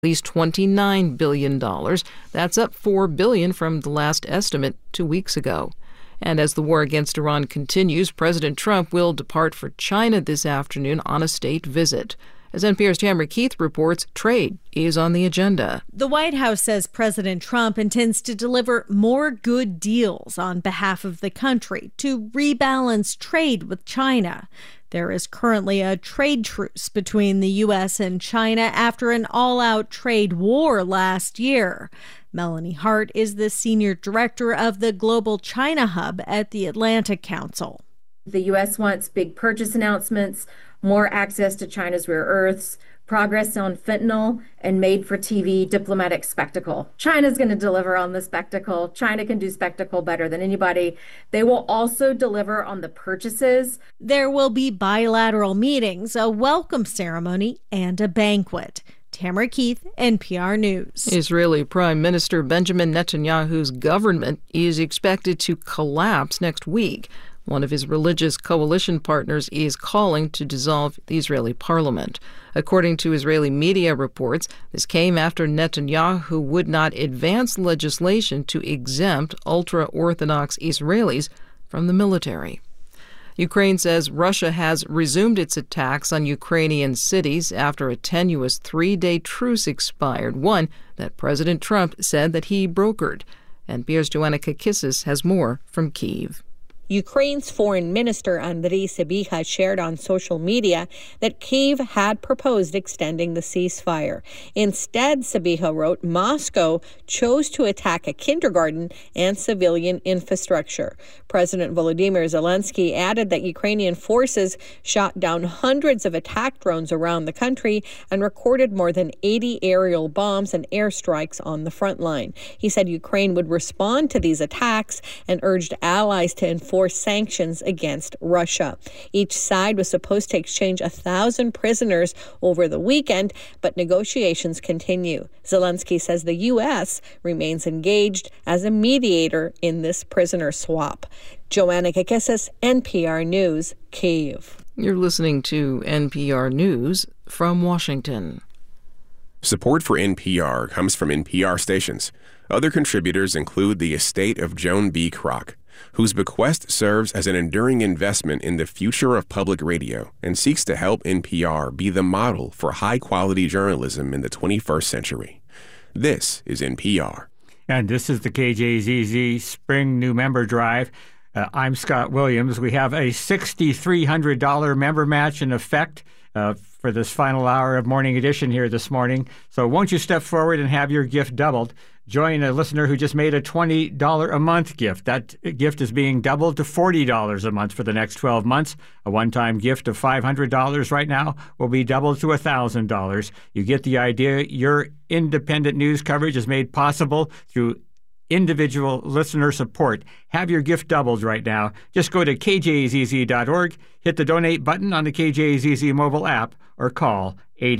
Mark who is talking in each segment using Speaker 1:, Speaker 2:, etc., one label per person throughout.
Speaker 1: least $29 billion. That's up $4 billion from the last estimate 2 weeks ago. And as the war against Iran continues, President Trump will depart for China this afternoon on a state visit. As NPR's Tamara Keith reports, trade is on the agenda.
Speaker 2: The White House says President Trump intends to deliver more good deals on behalf of the country to rebalance trade with China. There is currently a trade truce between the U.S. and China after an all-out trade war last year. Melanie Hart is the senior director of the Global China Hub at the Atlantic Council.
Speaker 3: The U.S. wants big purchase announcements, more access to China's rare earths, progress on fentanyl, and made-for-TV diplomatic spectacle. China's going to deliver on the spectacle. China can do spectacle better than anybody. They will also deliver on the purchases.
Speaker 2: There will be bilateral meetings, a welcome ceremony, and a banquet. Tamara Keith, NPR News.
Speaker 1: Israeli Prime Minister Benjamin Netanyahu's government is expected to collapse next week. One of his religious coalition partners is calling to dissolve the Israeli parliament. According to Israeli media reports, this came after Netanyahu would not advance legislation to exempt ultra-Orthodox Israelis from the military. Ukraine says Russia has resumed its attacks on Ukrainian cities after a tenuous 3-day truce expired, one that President Trump said that he brokered. NPR's Joanna Kakissis has more from Kyiv.
Speaker 4: Ukraine's foreign minister Andriy Sybiha shared on social media that Kyiv had proposed extending the ceasefire. Instead, Sybiha wrote, Moscow chose to attack a kindergarten and civilian infrastructure. President Volodymyr Zelensky added that Ukrainian forces shot down hundreds of attack drones around the country and recorded more than 80 aerial bombs and airstrikes on the front line. He said Ukraine would respond to these attacks and urged allies to enforce sanctions against Russia. Each side was supposed to exchange 1,000 prisoners over the weekend, but negotiations continue. Zelensky says the U.S. remains engaged as a mediator in this prisoner swap. Joanna Kakissis, NPR News, Kyiv.
Speaker 1: You're listening to NPR News from Washington.
Speaker 5: Support for NPR comes from NPR stations. Other contributors include the estate of Joan B. Kroc, whose bequest serves as an enduring investment in the future of public radio and seeks to help NPR be the model for high-quality journalism in the 21st century. This is NPR.
Speaker 6: And this is the KJZZ Spring New Member Drive. I'm Scott Williams. We have a $6,300 member match in effect for this final hour of Morning Edition here this morning. So won't you step forward and have your gift doubled? Join a listener who just made a $20 a month gift. That gift is being doubled to $40 a month for the next 12 months. A one-time gift of $500 right now will be doubled to $1,000. You get the idea. Your independent news coverage is made possible through individual listener support. Have your gift doubled right now. Just go to kjzz.org, hit the donate button on the KJZZ mobile app, or call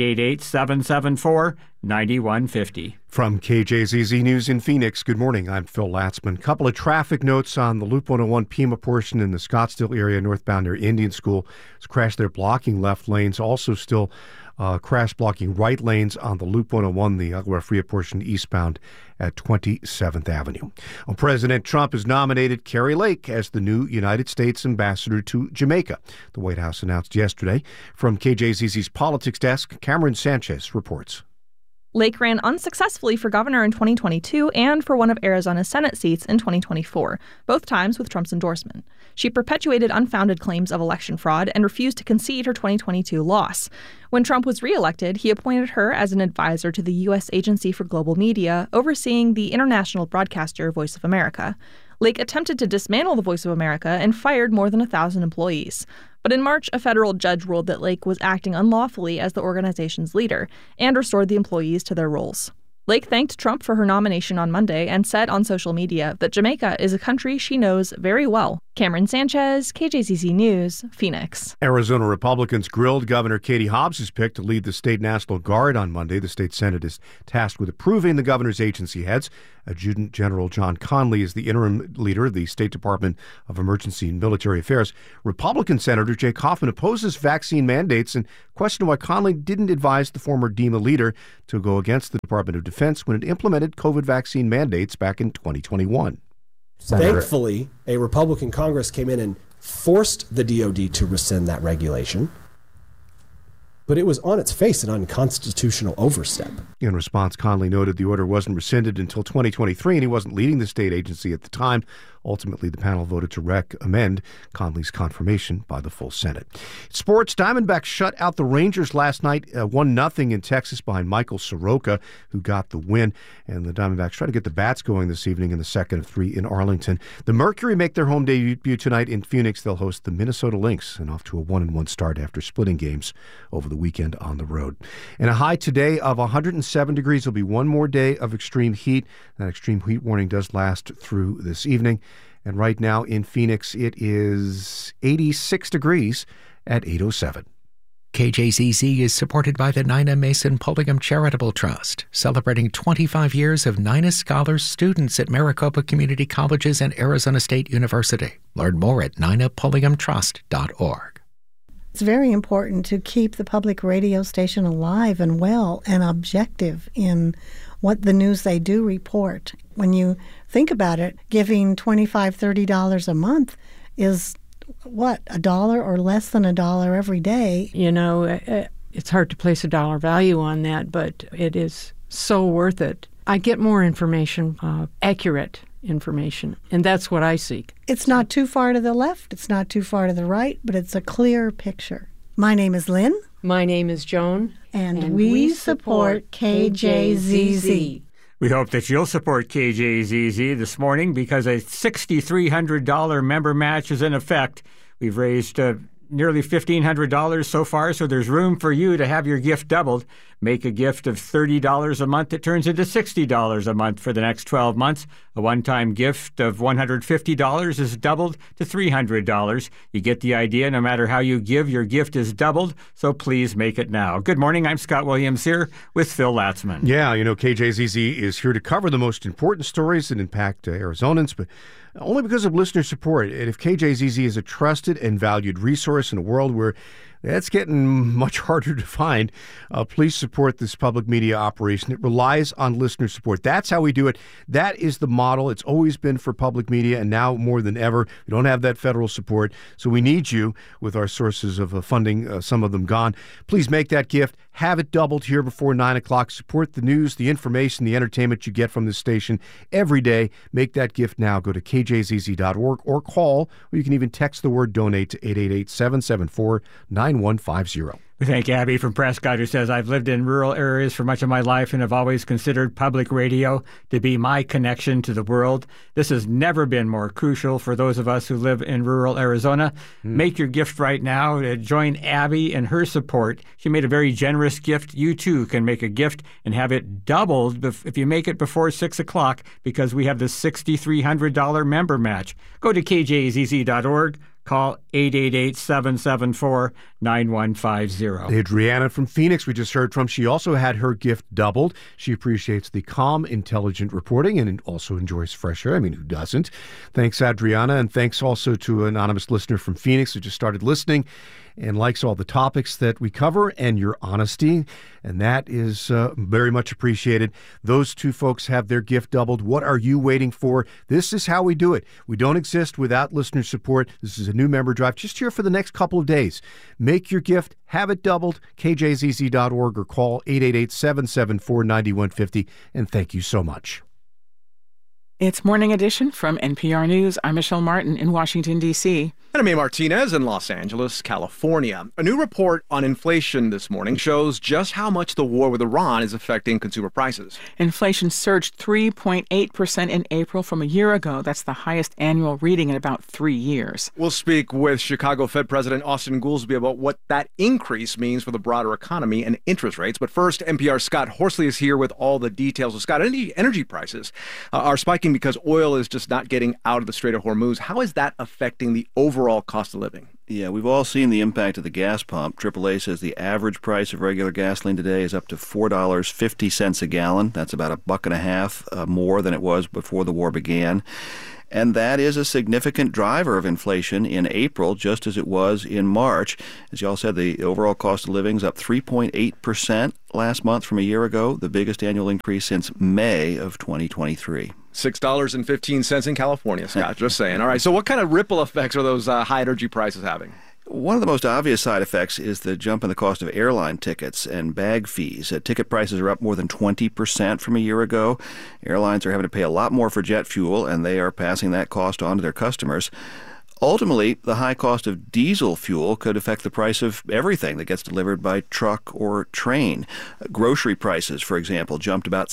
Speaker 6: 888-774-9150.
Speaker 7: From KJZZ News in Phoenix, good morning. I'm Phil Latzman. Couple of traffic notes on the Loop 101 Pima portion in the Scottsdale area, northbound near Indian School. It's crashed there, blocking left lanes. Also still crash blocking right lanes on the Loop 101, the Agua Fria portion eastbound at 27th Avenue. Well, President Trump has nominated Kari Lake as the new United States ambassador to Jamaica. The White House announced yesterday. From KJZZ's Politics Desk, Cameron Sanchez reports.
Speaker 8: Lake ran unsuccessfully for governor in 2022 and for one of Arizona's Senate seats in 2024, both times with Trump's endorsement. She perpetuated unfounded claims of election fraud and refused to concede her 2022 loss. When Trump was reelected, he appointed her as an advisor to the U.S. Agency for Global Media, overseeing the international broadcaster Voice of America. Lake attempted to dismantle the Voice of America and fired more than 1,000 employees. But in March, a federal judge ruled that Lake was acting unlawfully as the organization's leader and restored the employees to their roles. Lake thanked Trump for her nomination on Monday and said on social media that Jamaica is a country she knows very well. Cameron Sanchez, KJZZ News, Phoenix.
Speaker 7: Arizona Republicans grilled Governor Katie Hobbs' pick to lead the state National Guard on Monday. The state Senate is tasked with approving the governor's agency heads. Adjutant General John Conley is the interim leader of the State Department of Emergency and Military Affairs. Republican Senator Jake Hoffman opposes vaccine mandates and questioned why Conley didn't advise the former DEMA leader to go against the Department of Defense when it implemented COVID vaccine mandates back in 2021.
Speaker 9: Thankfully, a Republican Congress came in and forced the DOD to rescind that regulation. But it was on its face an unconstitutional overstep.
Speaker 7: In response, Conley noted the order wasn't rescinded until 2023, and he wasn't leading the state agency at the time. Ultimately, the panel voted to recommend Conley's confirmation by the full Senate. Sports, Diamondbacks shut out the Rangers last night, 1-0 in Texas behind Michael Soroka, who got the win. And the Diamondbacks try to get the bats going this evening in the second of 3 in Arlington. The Mercury make their home debut tonight in Phoenix. They'll host the Minnesota Lynx, and off to a 1-1 start after splitting games over the weekend on the road. And a high today of 107 degrees. There'll be one more day of extreme heat. That extreme heat warning does last through this evening. And right now in Phoenix, it is 86 degrees at 8:07.
Speaker 10: KJZZ is supported by the Nina Mason Pulliam Charitable Trust, celebrating 25 years of Nina Scholars students at Maricopa Community Colleges and Arizona State University. Learn more at ninapulliamtrust.org.
Speaker 11: It's very important to keep the public radio station alive and well and objective in what the news they do report. When you think about it, giving $25, $30 a month is, what, $1 or less than $1 every day?
Speaker 12: You know, it's hard to place a dollar value on that, but it is so worth it. I get more information, accurate information, and that's what I seek.
Speaker 11: It's not too far to the left, it's not too far to the right, but it's a clear picture. My name is Lynn.
Speaker 12: My name is Joan.
Speaker 11: And we support KJZZ.
Speaker 6: We hope that you'll support KJZZ this morning because a $6,300 member match is in effect. We've raised nearly $1,500 so far, so there's room for you to have your gift doubled. Make a gift of $30 a month that turns into $60 a month for the next 12 months. A one-time gift of $150 is doubled to $300. You get the idea. No matter how you give, your gift is doubled, so please make it now. Good morning. I'm Scott Williams here with Phil Latzman.
Speaker 7: Yeah, you know, KJZZ is here to cover the most important stories that impact Arizonans, but only because of listener support. And if KJZZ is a trusted and valued resource in a world where that's getting much harder to find, please support this public media operation. It relies on listener support. That's how we do it. That is the model. It's always been for public media, and now more than ever, we don't have that federal support. So we need you with our sources of funding, some of them gone. Please make that gift. Have it doubled here before 9 o'clock. Support the news, the information, the entertainment you get from this station every day. Make that gift now. Go to kjzz.org or call, or you can even text the word donate to 888-774-9150.
Speaker 6: We thank Abby from Prescott, who says, I've lived in rural areas for much of my life and have always considered public radio to be my connection to the world. This has never been more crucial for those of us who live in rural Arizona. Make your gift right now. Join Abby in her support. She made a very generous gift. You, too, can make a gift and have it doubled if you make it before 6 o'clock because we have the $6,300 member match. Go to kjzz.org. Call 888-774-9150.
Speaker 7: Adriana from Phoenix, we just heard from. She also had her gift doubled. She appreciates the calm, intelligent reporting and also enjoys fresh air. I mean, who doesn't? Thanks, Adriana. And thanks also to an anonymous listener from Phoenix who just started listening and likes all the topics that we cover and your honesty. And that is very much appreciated. Those two folks have their gift doubled. What are you waiting for? This is how we do it. We don't exist without listener support. This is a new member drive just here for the next couple of days. Make your gift, have it doubled, kjzz.org or call 888-774-9150. And thank you so much.
Speaker 13: It's Morning Edition from NPR News. I'm Michelle Martin in Washington, D.C.
Speaker 14: And I'm A. Martinez in Los Angeles, California. A new report on inflation this morning shows just how much the war with Iran is affecting consumer prices.
Speaker 13: Inflation surged 3.8% in April from a year ago. That's the highest annual reading in about 3 years.
Speaker 14: We'll speak with Chicago Fed President Austin Goolsbee about what that increase means for the broader economy and interest rates. But first, NPR's Scott Horsley is here with all the details. Scott, energy prices are spiking spiking because oil is just not getting out of the Strait of Hormuz. How is that affecting the overall cost of living?
Speaker 15: Yeah, we've all seen the impact of the gas pump. AAA says the average price of regular gasoline today is up to $4.50 a gallon. That's about $1.50 more than it was before the war began. And that is a significant driver of inflation in April, just as it was in March. As y'all said, the overall cost of living is up 3.8% last month from a year ago, the biggest annual increase since May of 2023.
Speaker 14: $6.15 in California, Scott, just saying. All right, so what kind of ripple effects are those high energy prices having?
Speaker 15: One of the most obvious side effects is the jump in the cost of airline tickets and bag fees. Ticket prices are up more than 20% from a year ago. Airlines are having to pay a lot more for jet fuel, and they are passing that cost on to their customers. Ultimately, the high cost of diesel fuel could affect the price of everything that gets delivered by truck or train. Grocery prices, for example, jumped about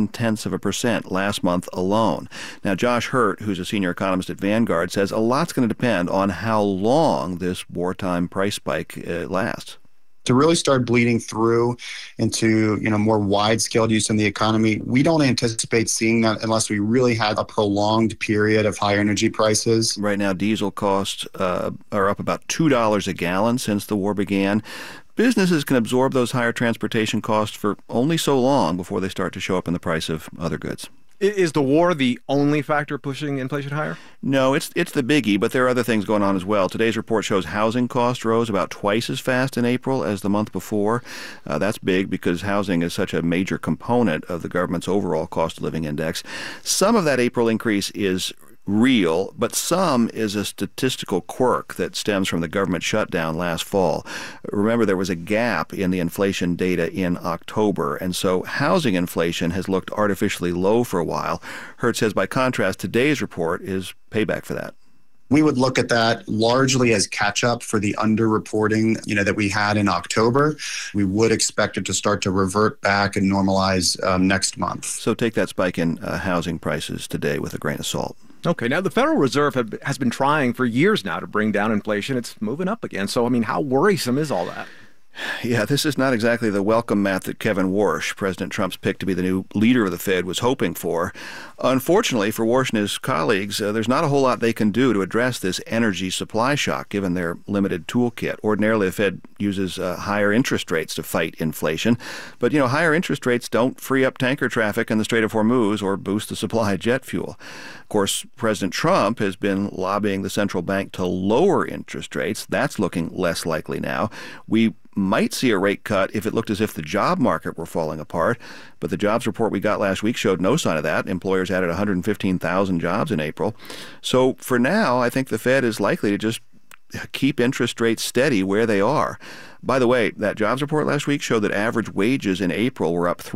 Speaker 15: 0.7% last month alone. Now, Josh Hurt, who's a senior economist at Vanguard, says a lot's going to depend on how long this wartime price spike lasts.
Speaker 16: To really start bleeding through into more wide-scale use in the economy, we don't anticipate seeing that unless we really had a prolonged period of high energy prices.
Speaker 15: Right now, diesel costs are up about $2 a gallon since the war began. Businesses can absorb those higher transportation costs for only so long before they start to show up in the price of other goods.
Speaker 14: Is the war the only factor pushing inflation higher?
Speaker 15: No, it's the biggie, but there are other things going on as well. Today's report shows housing costs rose about twice as fast in April as the month before. That's big because housing is such a major component of the government's overall cost of living index. Some of that April increase is real, but some is a statistical quirk that stems from the government shutdown last fall. Remember, there was a gap in the inflation data in October, and so housing inflation has looked artificially low for a while. Hurt says, by contrast, today's report is payback for that.
Speaker 16: We would look at that largely as catch-up for the underreporting, that we had in October. We would expect it to start to revert back and normalize next month.
Speaker 15: So take that spike in housing prices today with a grain of salt.
Speaker 14: Okay, now the Federal Reserve has been trying for years now to bring down inflation. It's moving up again. So, how worrisome is all that?
Speaker 15: Yeah, this is not exactly the welcome mat that Kevin Warsh, President Trump's pick to be the new leader of the Fed, was hoping for. Unfortunately for Warsh and his colleagues, there's not a whole lot they can do to address this energy supply shock, given their limited toolkit. Ordinarily, the Fed uses higher interest rates to fight inflation. But, higher interest rates don't free up tanker traffic in the Strait of Hormuz or boost the supply of jet fuel. Of course, President Trump has been lobbying the central bank to lower interest rates. That's looking less likely now. We might see a rate cut if it looked as if the job market were falling apart, but the jobs report we got last week showed no sign of that. Employers added 115,000 jobs in April. So for now, I think the Fed is likely to just keep interest rates steady where they are. By the way, that jobs report last week showed that average wages in April were up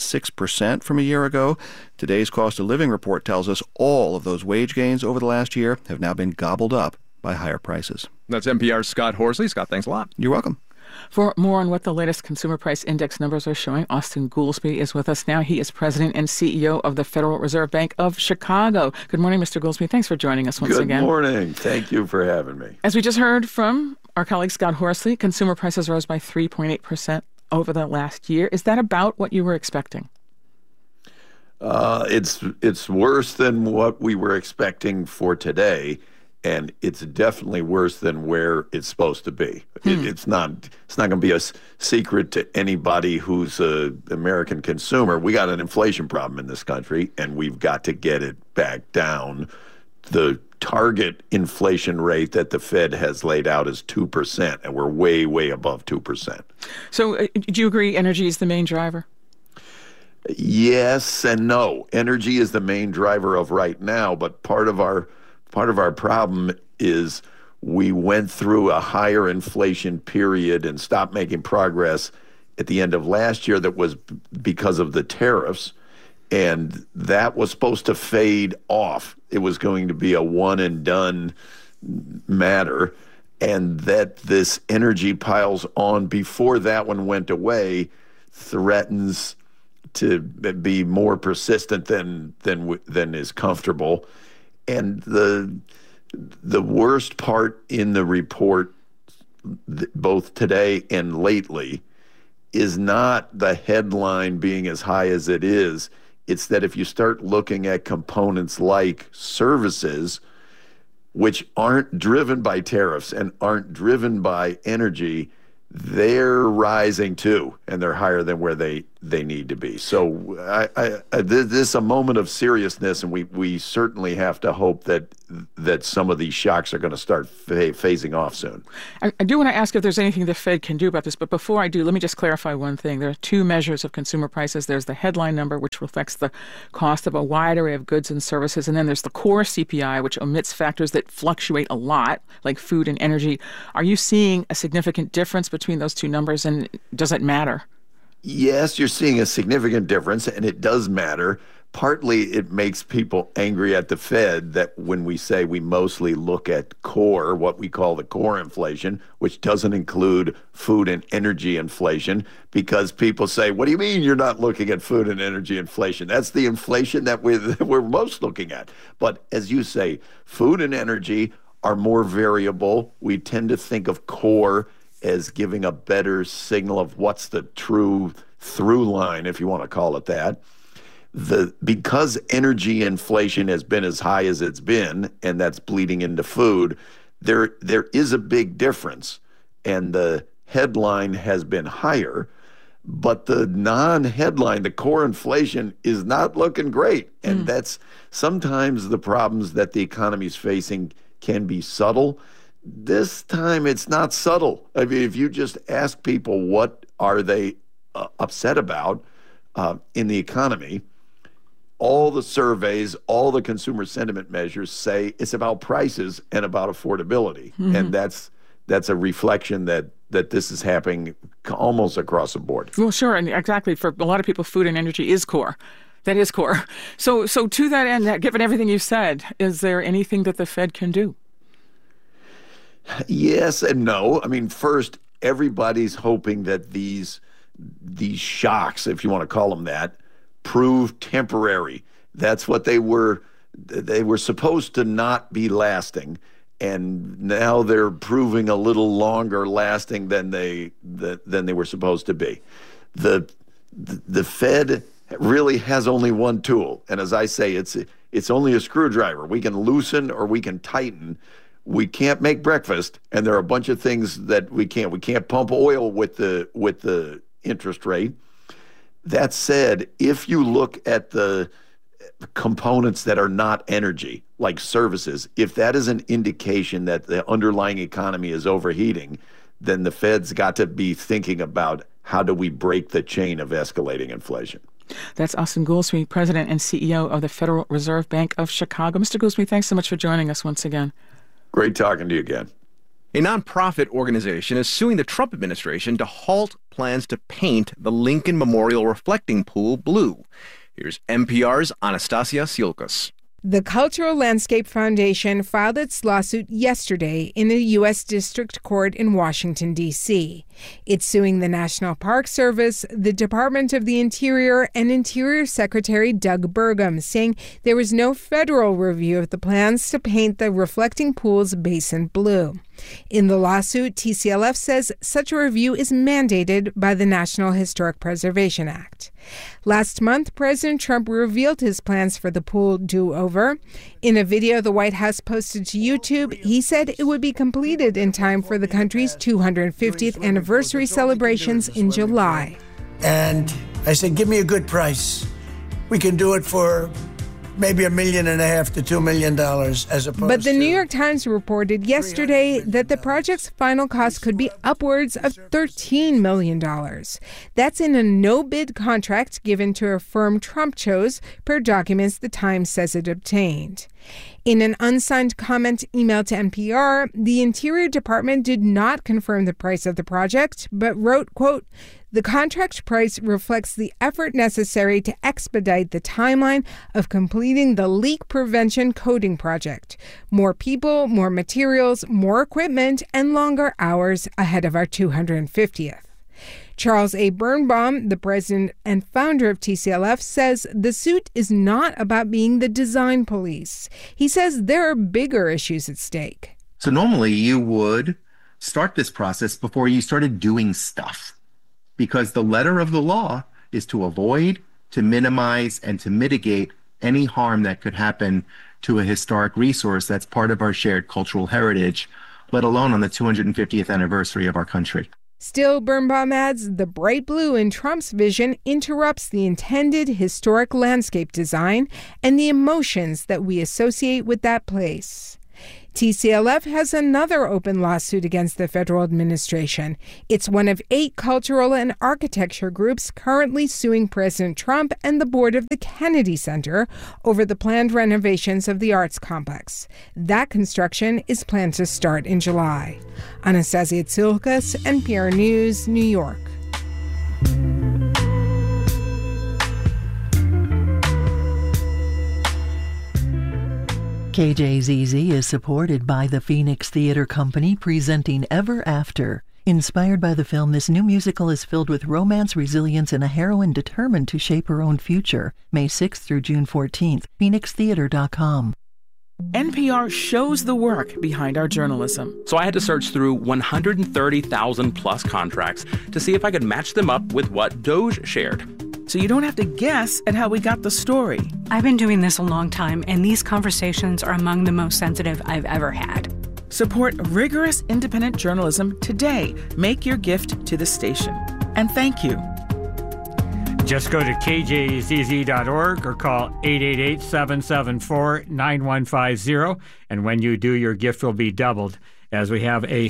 Speaker 15: 3.6% from a year ago. Today's cost of living report tells us all of those wage gains over the last year have now been gobbled up by higher prices.
Speaker 14: That's NPR's Scott Horsley. Scott, thanks a lot.
Speaker 15: You're welcome.
Speaker 13: For more on what the latest consumer price index numbers are showing, Austan Goolsbee is with us now. He is president and CEO of the Federal Reserve Bank of Chicago. Good morning, Mr. Goolsbee. Thanks for joining us once again.
Speaker 17: Good morning. Thank you for having me.
Speaker 13: As we just heard from our colleague Scott Horsley, consumer prices rose by 3.8% over the last year. Is that about what you were expecting?
Speaker 17: It's worse than what we were expecting for today. And it's definitely worse than where it's supposed to be. It's not going to be a secret to anybody who's an American consumer. We got an inflation problem in this country, and we've got to get it back down. The target inflation rate that the Fed has laid out is 2%, and we're way, way above 2%.
Speaker 13: So do you agree energy is the main driver?
Speaker 17: Yes and no. Energy is the main driver of right now, but part of our problem is we went through a higher inflation period and stopped making progress at the end of last year that was because of the tariffs, and that was supposed to fade off. It was going to be a one-and-done matter, and that this energy piles on before that one went away threatens to be more persistent than is comfortable. And the worst part in the report, both today and lately, is not the headline being as high as it is. It's that if you start looking at components like services, which aren't driven by tariffs and aren't driven by energy, they're rising too, and they're higher than where they need to be. So this is a moment of seriousness, and we certainly have to hope that some of these shocks are going to start phasing off soon.
Speaker 13: I do want to ask if there's anything the Fed can do about this, but before I do, let me just clarify one thing. There are two measures of consumer prices. There's the headline number, which reflects the cost of a wide array of goods and services, and then there's the core CPI, which omits factors that fluctuate a lot, like food and energy. Are you seeing a significant difference between those two numbers, and does it matter?
Speaker 17: Yes, you're seeing a significant difference, and it does matter. Partly it makes people angry at the Fed that when we say we mostly look at core, what we call the core inflation, which doesn't include food and energy inflation, because people say, what do you mean you're not looking at food and energy inflation? That's the inflation that we're most looking at. But as you say, food and energy are more variable. We tend to think of core as giving a better signal of what's the true through line, if you want to call it that. Because energy inflation has been as high as it's been, and that's bleeding into food, there is a big difference. And the headline has been higher, but the non-headline, the core inflation, is not looking great. And that's sometimes the problems that the economy is facing can be subtle. This time, it's not subtle. I mean, if you just ask people what are they upset about in the economy, all the surveys, all the consumer sentiment measures say it's about prices and about affordability. Mm-hmm. And that's a reflection that this is happening almost across the board.
Speaker 13: Well, sure, and exactly. For a lot of people, food and energy is core. That is core. So to that end, given everything you've said, is there anything that the Fed can do?
Speaker 17: Yes and no. I mean, first, everybody's hoping that these shocks, if you want to call them that, prove temporary. That's what they were supposed to not be lasting, and now they're proving a little longer lasting than they were supposed to be. The Fed really has only one tool, and as I say, it's only a screwdriver. We can loosen or we can tighten. We can't make breakfast, and there are a bunch of things that we can't. We can't pump oil with the interest rate. That said, if you look at the components that are not energy, like services, if that is an indication that the underlying economy is overheating, then the Fed's got to be thinking about how do we break the chain of escalating inflation.
Speaker 13: That's Austan Goolsbee, President and CEO of the Federal Reserve Bank of Chicago. Mr. Goolsbee, thanks so much for joining us once again.
Speaker 17: Great talking to you again.
Speaker 14: A nonprofit organization is suing the Trump administration to halt plans to paint the Lincoln Memorial Reflecting Pool blue. Here's NPR's Anastasia Siolkas.
Speaker 18: The Cultural Landscape Foundation filed its lawsuit yesterday in the U.S. District Court in Washington, D.C. It's suing the National Park Service, the Department of the Interior, and Interior Secretary Doug Burgum, saying there was no federal review of the plans to paint the reflecting pool's basin blue. In the lawsuit, TCLF says such a review is mandated by the National Historic Preservation Act. Last month, President Trump revealed his plans for the pool do-over. In a video the White House posted to YouTube, he said it would be completed in time for the country's 250th anniversary celebrations in July.
Speaker 19: And I said, give me a good price. We can do it for maybe $1.5 million to $2 million as opposed to...
Speaker 18: But the New York Times reported yesterday that the project's final cost could be upwards of $13 million. That's in a no-bid contract given to a firm Trump chose, per documents the Times says it obtained. In an unsigned comment emailed to NPR, the Interior Department did not confirm the price of the project, but wrote, quote, "The contract price reflects the effort necessary to expedite the timeline of completing the leak prevention coating project. More people, more materials, more equipment, and longer hours ahead of our 250th. Charles A. Birnbaum, the president and founder of TCLF, says the suit is not about being the design police. He says there are bigger issues at stake.
Speaker 20: So normally you would start this process before you started doing stuff, because the letter of the law is to avoid to minimize and to mitigate any harm that could happen to a historic resource that's part of our shared cultural heritage, let alone on the 250th anniversary of our country.
Speaker 18: Still, Birnbaum adds, the bright blue in Trump's vision interrupts the intended historic landscape design and the emotions that we associate with that place. TCLF has another open lawsuit against the federal administration. It's one of 8 cultural and architecture groups currently suing President Trump and the board of the Kennedy Center over the planned renovations of the arts complex. That construction is planned to start in July. Anastasia Tsilkas, NPR News, New York.
Speaker 21: KJZZ is supported by the Phoenix Theater Company, presenting Ever After. Inspired by the film, this new musical is filled with romance, resilience, and a heroine determined to shape her own future. May 6th through June 14th. PhoenixTheater.com.
Speaker 22: NPR shows the work behind our journalism. So I had to search through 130,000 plus contracts to see if I could match them up with what Doge shared. So you don't have to guess at how we got the story.
Speaker 23: I've been doing this a long time, and these conversations are among the most sensitive I've ever had.
Speaker 22: Support rigorous independent journalism today. Make your gift to the station. And thank you.
Speaker 6: Just go to kjzz.org or call 888-774-9150. And when you do, your gift will be doubled, as we have a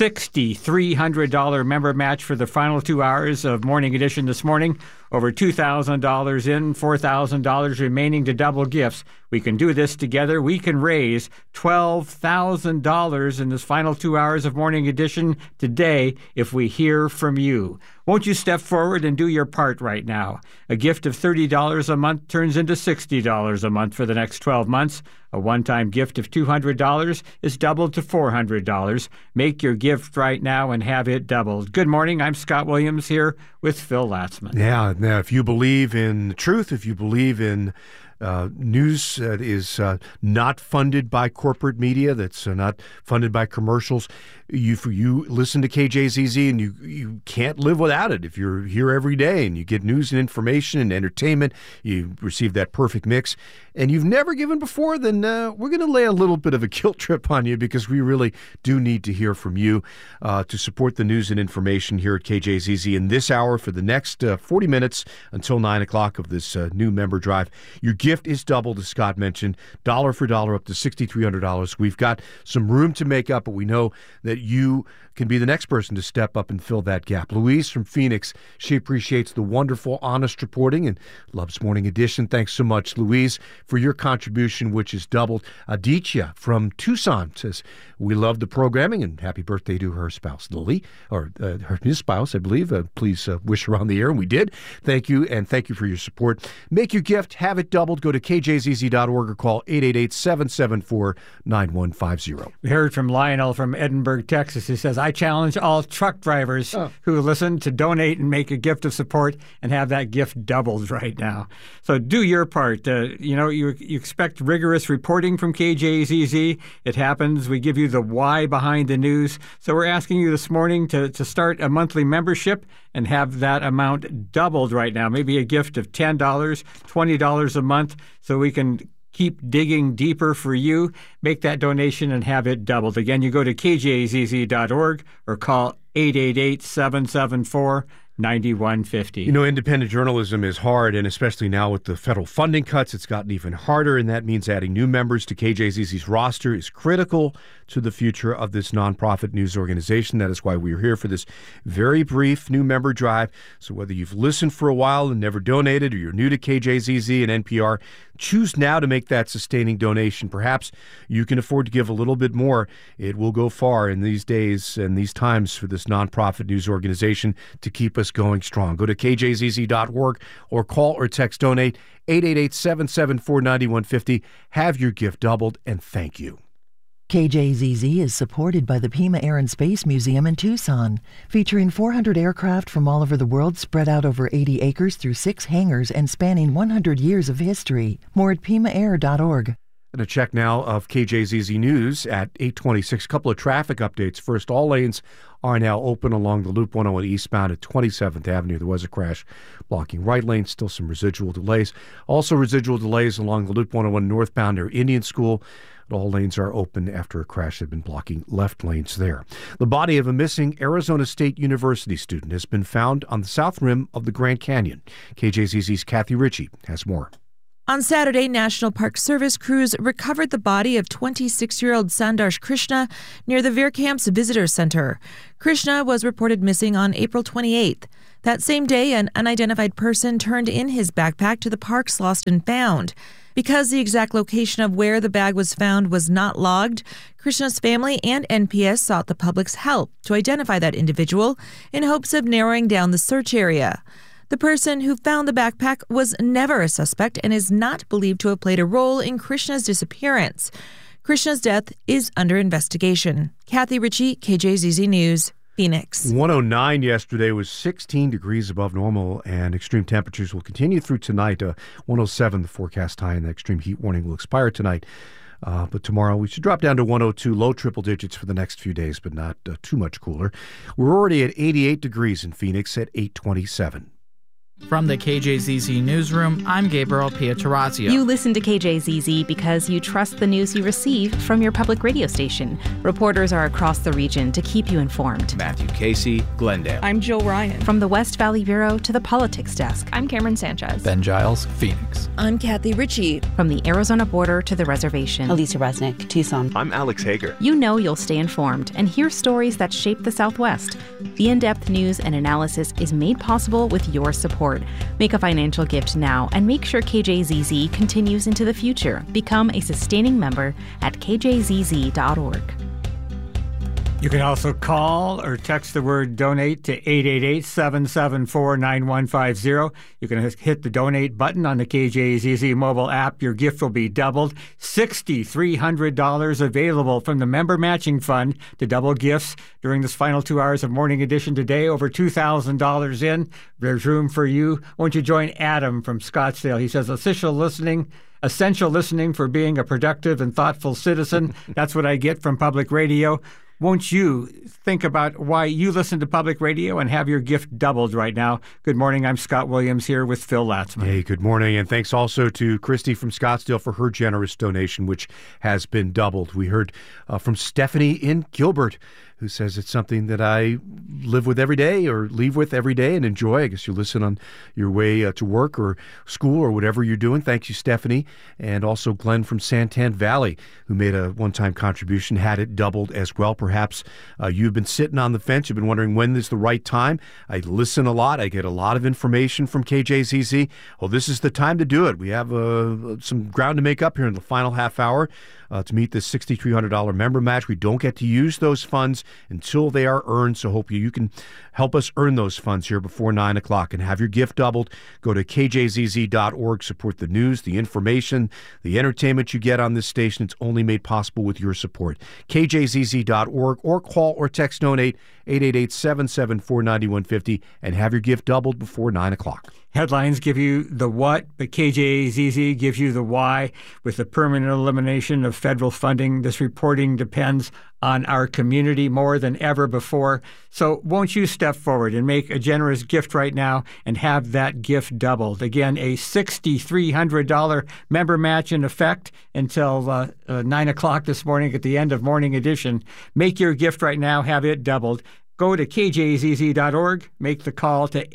Speaker 6: $6,300 member match for the final 2 hours of Morning Edition this morning. Over $2,000 in, $4,000 remaining to double gifts. We can do this together. We can raise $12,000 in this final 2 hours of Morning Edition today if we hear from you. Won't you step forward and do your part right now? A gift of $30 a month turns into $60 a month for the next 12 months. A one-time gift of $200 is doubled to $400. Make your gift right now and have it doubled. Good morning. I'm Scott Williams here with Phil Latzman.
Speaker 7: Yeah, now if you believe in the truth, if you believe in news that is not funded by corporate media, that's not funded by commercials, you listen to KJZZ and you can't live without it. If you're here every day and you get news and information and entertainment, you receive that perfect mix, and you've never given before, then we're going to lay a little bit of a guilt trip on you, because we really do need to hear from you to support the news and information here at KJZZ in this hour for the next 40 minutes until 9 o'clock of this new member drive. Your gift is doubled, as Scott mentioned, dollar for dollar up to $6,300. We've got some room to make up, but we know that you can be the next person to step up and fill that gap. Louise from Phoenix, she appreciates the wonderful, honest reporting and loves Morning Edition. Thanks so much, Louise, for your contribution, which is doubled. Aditya from Tucson says, we love the programming, and happy birthday to her spouse, Lily, or his spouse, I believe. Please wish her on the air, and we did. Thank you, and thank you for your support. Make your gift, have it doubled. Go to kjzz.org or call 888-774-9150.
Speaker 6: We heard from Lionel from Edinburgh, Texas, who says, I challenge all truck drivers who listen to donate and make a gift of support and have that gift doubled right now. So do your part. You expect rigorous reporting from KJZZ. It happens. We give you the why behind the news. So we're asking you this morning to start a monthly membership and have that amount doubled right now. Maybe a gift of $10, $20 a month, so we can keep digging deeper for you. Make that donation and have it doubled. Again, you go to kjzz.org or call 888-774-9150.
Speaker 7: Independent journalism is hard, and especially now with the federal funding cuts, it's gotten even harder, and that means adding new members to KJZZ's roster is critical to the future of this nonprofit news organization. That is why we're here for this very brief new member drive. So whether you've listened for a while and never donated, or you're new to KJZZ and NPR, choose now to make that sustaining donation. Perhaps you can afford to give a little bit more. It will go far in these days and these times for this nonprofit news organization to keep us going strong. Go to kjzz.org or call or text donate 888-774-9150. Have your gift doubled, and thank you.
Speaker 21: KJZZ is supported by the Pima Air and Space Museum in Tucson, featuring 400 aircraft from all over the world spread out over 80 acres through 6 hangars and spanning 100 years of history. More at PimaAir.org.
Speaker 7: And a check now of KJZZ News at 8:26. A couple of traffic updates. First, all lanes are now open along the Loop 101 eastbound at 27th Avenue. There was a crash blocking right lane. Still some residual delays. Also residual delays along the Loop 101 northbound near Indian School. All lanes are open after a crash had been blocking left lanes there. The body of a missing Arizona State University student has been found on the south rim of the Grand Canyon. KJZZ's Kathy Ritchie has more.
Speaker 2: On Saturday, National Park Service crews recovered the body of 26-year-old Sandarsh Krishna near the Veerkamps Visitor Center. Krishna was reported missing on April 28th. That same day, an unidentified person turned in his backpack to the park's Lost and Found. Because the exact location of where the bag was found was not logged, Krishna's family and NPS sought the public's help to identify that individual in hopes of narrowing down the search area. The person who found the backpack was never a suspect and is not believed to have played a role in Krishna's disappearance. Krishna's death is under investigation. Kathy Ritchie, KJZZ News, Phoenix.
Speaker 7: 109 yesterday was 16 degrees above normal, and extreme temperatures will continue through tonight. 107, the forecast high, and the extreme heat warning will expire tonight. But tomorrow we should drop down to 102, low triple digits for the next few days, but not too much cooler. We're already at 88 degrees in Phoenix at 8:27.
Speaker 3: From the KJZZ Newsroom, I'm Gabriel Pietrorazio.
Speaker 4: You listen to KJZZ because you trust the news you receive from your public radio station. Reporters are across the region to keep you informed.
Speaker 24: Matthew Casey, Glendale.
Speaker 8: I'm Jill Ryan.
Speaker 4: From the West Valley Bureau to the Politics Desk.
Speaker 8: I'm Cameron Sanchez.
Speaker 24: Ben Giles, Phoenix.
Speaker 2: I'm Kathy Ritchie.
Speaker 4: From the Arizona border to the reservation.
Speaker 25: Elisa Resnick, Tucson.
Speaker 26: I'm Alex Hager.
Speaker 4: You know you'll stay informed and hear stories that shape the Southwest. The in-depth news and analysis is made possible with your support. Make a financial gift now and make sure KJZZ continues into the future. Become a sustaining member at kjzz.org.
Speaker 6: You can also call or text the word donate to 888-774-9150. You can hit the donate button on the KJZZ mobile app. Your gift will be doubled. $6,300 available from the member matching fund to double gifts during this final 2 hours of Morning Edition today. Over $2,000 in. There's room for you. Won't you join Adam from Scottsdale? He says, essential listening for being a productive and thoughtful citizen. That's what I get from public radio. Won't you think about why you listen to public radio and have your gift doubled right now? Good morning. I'm Scott Williams here with Phil Latzman.
Speaker 7: Hey, good morning. And thanks also to Christy from Scottsdale for her generous donation, which has been doubled. We heard from Stephanie in Gilbert, who says it's something that I live with every day or leave with every day and enjoy. I guess you listen on your way to work or school or whatever you're doing. Thank you, Stephanie. And also Glenn from Santan Valley, who made a one-time contribution, had it doubled as well. Perhaps you've been sitting on the fence. You've been wondering when is the right time. I listen a lot. I get a lot of information from KJZZ. Well, this is the time to do it. We have some ground to make up here in the final half hour to meet this $6,300 member match. We don't get to use those funds until they are earned, so hope you can help us earn those funds here before 9 o'clock and have your gift doubled. Go to kjzz.org. Support the news, the information, the entertainment you get on this station. It's only made possible with your support. kjzz.org, or call or text donate 888-774-9150 and have your gift doubled before 9 o'clock.
Speaker 6: Headlines give you the what, but KJZZ gives you the why. With the permanent elimination of federal funding, this reporting depends on our community more than ever before. So won't you step forward and make a generous gift right now and have that gift doubled? Again, a $6,300 member match in effect until 9 o'clock this morning at the end of Morning Edition. Make your gift right now, have it doubled. Go to kjzz.org, make the call to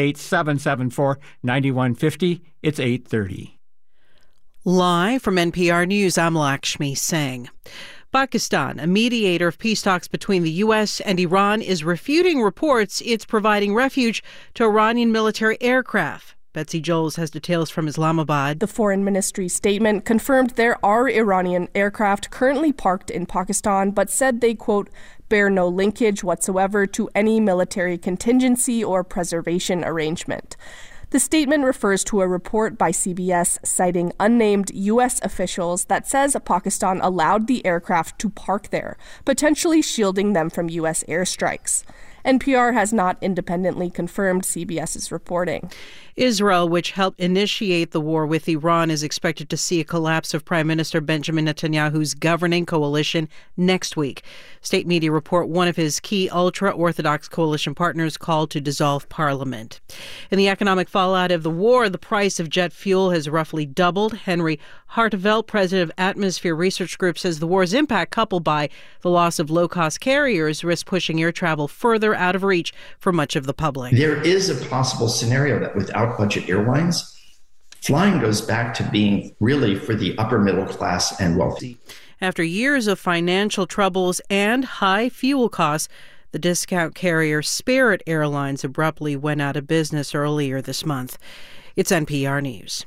Speaker 6: 888-774-9150. It's 8:30.
Speaker 27: Live from NPR News, I'm Lakshmi Singh. Pakistan, a mediator of peace talks between the U.S. and Iran, is refuting reports it's providing refuge to Iranian military aircraft. Betsy Joles has details from Islamabad.
Speaker 28: The Foreign Ministry statement confirmed there are Iranian aircraft currently parked in Pakistan, but said they, quote, bear no linkage whatsoever to any military contingency or preservation arrangement. The statement refers to a report by CBS citing unnamed U.S. officials that says Pakistan allowed the aircraft to park there, potentially shielding them from U.S. airstrikes. NPR has not independently confirmed CBS's reporting.
Speaker 27: Israel, which helped initiate the war with Iran, is expected to see a collapse of Prime Minister Benjamin Netanyahu's governing coalition next week. State media report one of his key ultra-Orthodox coalition partners called to dissolve parliament. In the economic fallout of the war, the price of jet fuel has roughly doubled. Henry Hartevelt, president of Atmosphere Research Group, says the war's impact, coupled by the loss of low-cost carriers, risk pushing air travel further out of reach for much of the public.
Speaker 1: There is a possible scenario that without budget airlines, flying goes back to being really for the upper middle class and wealthy.
Speaker 27: After years of financial troubles and high fuel costs, the discount carrier Spirit Airlines abruptly went out of business earlier this month. It's NPR News.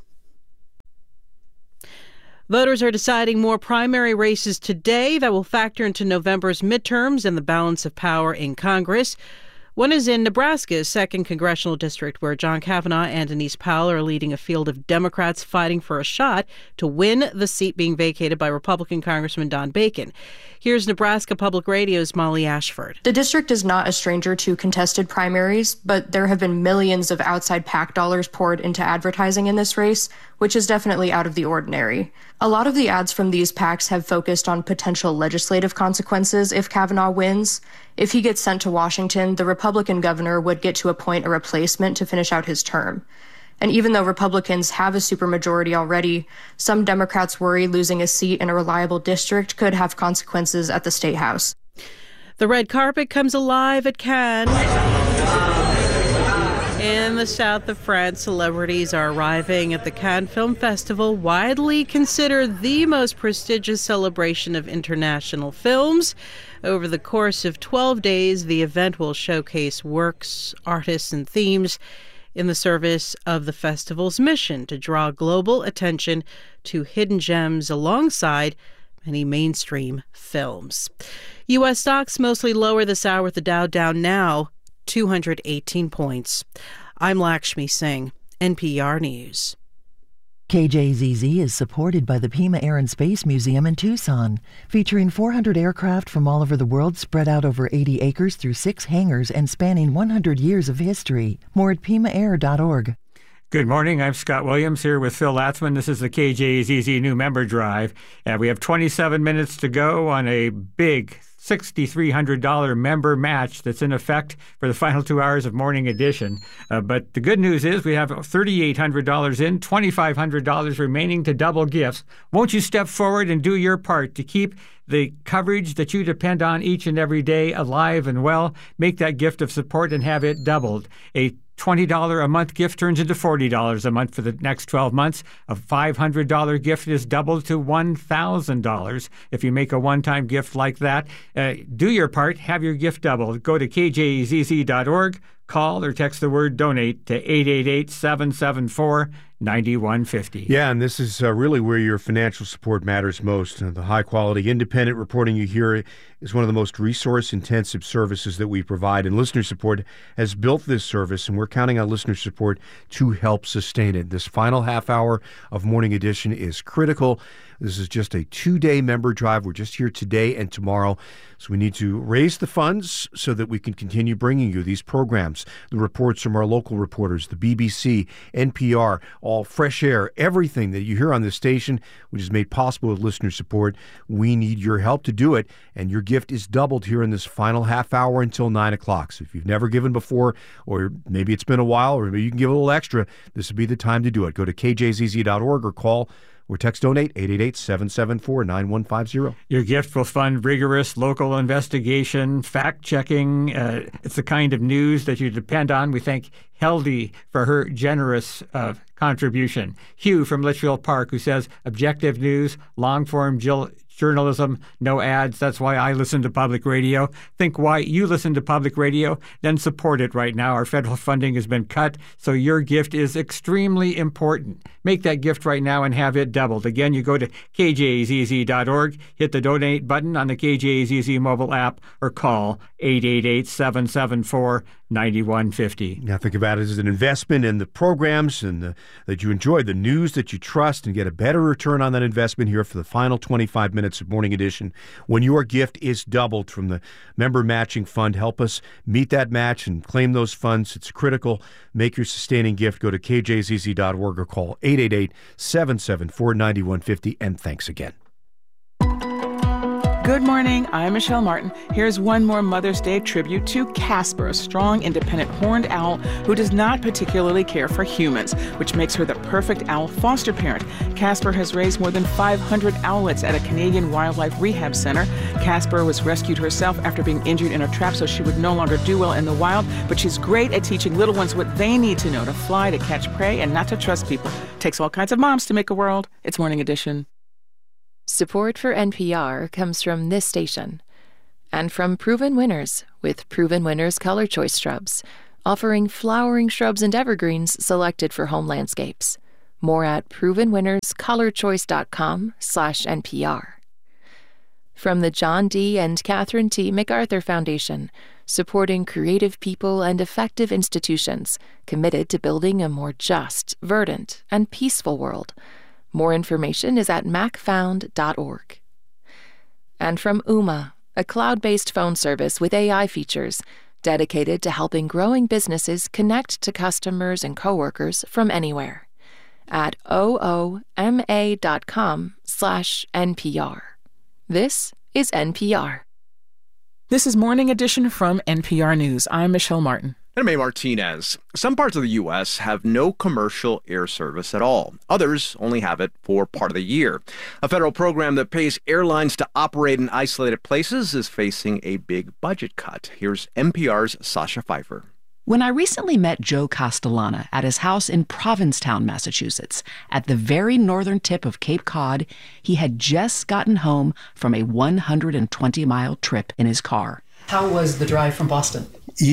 Speaker 27: Voters are deciding more primary races today that will factor into November's midterms and the balance of power in Congress. One is in Nebraska's 2nd Congressional District, where John Kavanaugh and Denise Powell are leading a field of Democrats fighting for a shot to win the seat being vacated by Republican Congressman Don Bacon. Here's Nebraska Public Radio's Molly Ashford.
Speaker 5: The district is not a stranger to contested primaries, but there have been millions of outside PAC dollars poured into advertising in this race, which is definitely out of the ordinary. A lot of the ads from these PACs have focused on potential legislative consequences if Kavanaugh wins. If he gets sent to Washington, the Republican governor would get to appoint a replacement to finish out his term. And even though Republicans have a supermajority already, some Democrats worry losing a seat in a reliable district could have consequences at the State House.
Speaker 27: The red carpet comes alive at Cannes. In the south of France, celebrities are arriving at the Cannes Film Festival, widely considered the most prestigious celebration of international films. Over the course of 12 days, the event will showcase works, artists, and themes in the service of the festival's mission to draw global attention to hidden gems alongside many mainstream films. U.S. stocks mostly lower this hour, with the Dow down now 218 points. I'm Lakshmi Singh, NPR News.
Speaker 21: KJZZ is supported by the Pima Air and Space Museum in Tucson, featuring 400 aircraft from all over the world spread out over 80 acres through 6 hangars and spanning 100 years of history. More at PimaAir.org.
Speaker 6: Good morning. I'm Scott Williams here with Phil Latzman. This is the KJZZ New Member Drive. We have 27 minutes to go on a big $6,300 member match that's in effect for the final 2 hours of Morning Edition. But the good news is we have $3,800 in, $2,500 remaining to double gifts. Won't you step forward and do your part to keep the coverage that you depend on each and every day alive and well? Make that gift of support and have it doubled. A $20 a month gift turns into $40 a month for the next 12 months. A $500 gift is doubled to $1,000 if you make a one-time gift like that. Do your part. Have your gift doubled. Go to kjzz.org. Call or text the word donate to 888-774-9150.
Speaker 7: Yeah, and this is really where your financial support matters most. The high-quality independent reporting you hear is one of the most resource-intensive services that we provide, and listener support has built this service, and we're counting on listener support to help sustain it. This final half hour of Morning Edition is critical. This is just a 2-day member drive. We're just here today and tomorrow. So we need to raise the funds so that we can continue bringing you these programs, the reports from our local reporters, the BBC, NPR, all fresh air, everything that you hear on this station, which is made possible with listener support. We need your help to do it, and your gift is doubled here in this final half hour until 9 o'clock. So if you've never given before, or maybe it's been a while, or maybe you can give a little extra, this would be the time to do it. Go to kjzz.org or call or text donate 888-774-9150.
Speaker 6: Your gift will fund rigorous local investigation, fact-checking. It's the kind of news that you depend on. We thank Heldy for her generous contribution. Hugh from Litchfield Park, who says, objective news, long-form journalism, no ads. That's why I listen to public radio. Think why you listen to public radio, then support it right now. Our federal funding has been cut, so your gift is extremely important. Make that gift right now and have it doubled. Again, you go to kjzz.org, hit the donate button on the KJZZ mobile app, or call 888-774-9150.
Speaker 7: Now think about it as an investment in the programs and that you enjoy, the news that you trust, and get a better return on that investment here for the final 25 minutes minutes of Morning Edition when your gift is doubled from the member matching fund. Help us meet that match and claim those funds. It's critical. Make your sustaining gift. Go to kjzz.org or call 888-774-9150. And thanks again.
Speaker 13: Good morning, I'm Michelle Martin. Here's one more Mother's Day tribute to Casper, a strong, independent horned owl who does not particularly care for humans, which makes her the perfect owl foster parent. Casper has raised more than 500 owlets at a Canadian wildlife rehab center. Casper was rescued herself after being injured in a trap so she would no longer do well in the wild, but she's great at teaching little ones what they need to know to fly, to catch prey, and not to trust people. Takes all kinds of moms to make a world. It's Morning Edition.
Speaker 9: Support for NPR comes from this station and from Proven Winners with Proven Winners Color Choice Shrubs, offering flowering shrubs and evergreens selected for home landscapes. More at provenwinnerscolorchoice.com/NPR. From the John D. and Catherine T. MacArthur Foundation, supporting creative people and effective institutions committed to building a more just, verdant, and peaceful world. More information is at macfound.org. And from Ooma, a cloud-based phone service with AI features dedicated to helping growing businesses connect to customers and coworkers from anywhere. At ooma.com/NPR. This is NPR.
Speaker 13: This is Morning Edition from NPR News. I'm Michelle Martin.
Speaker 14: And I'm A. Martinez. Some parts of the U.S. have no commercial air service at all. Others only have it for part of the year. A federal program that pays airlines to operate in isolated places is facing a big budget cut. Here's NPR's Sasha Pfeiffer.
Speaker 10: When I recently met Joe Castellana at his house in Provincetown, Massachusetts, at the very northern tip of Cape Cod, he had just gotten home from a 120-mile trip in his car.
Speaker 21: How was the drive from Boston?